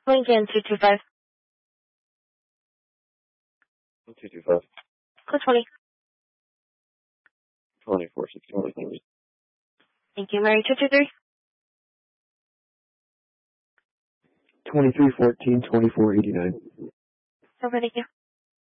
Lincoln 225. 225. Code 20. 2461. Thank you. Mary 223. 2314, 2489. Okay, thank you.